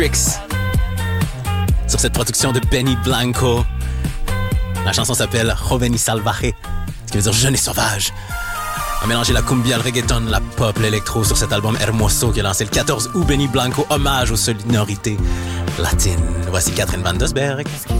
Tricks sur cette production de Benny Blanco. La chanson s'appelle Joven y Salvaje, ce qui veut dire jeune et sauvage. On a mélangé la cumbia, le reggaeton, la pop, l'électro sur cet album Hermoso qui est lancé le 14 août. Benny Blanco, hommage aux sonorités latines. Voici Catherine Van Dusberg.